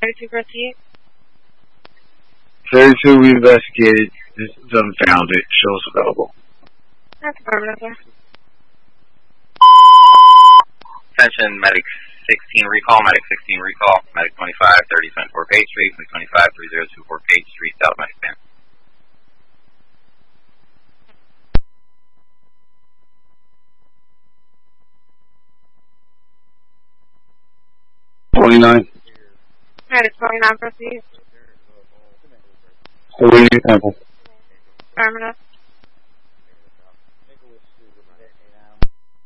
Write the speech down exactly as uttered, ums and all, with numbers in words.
thirty-two, proceed. thirty-two, we investigated. Doesn't found it. Shows available. That's affirmative, sir. Attention, Medic sixteen recall, Medic sixteen recall, Medic twenty-five, thirty twenty-four Page Street, Medic twenty-five, thirty twenty-four Page Street, South Medic Band. twenty-nine. Medic twenty-nine, proceed. Holding example. Affirmative.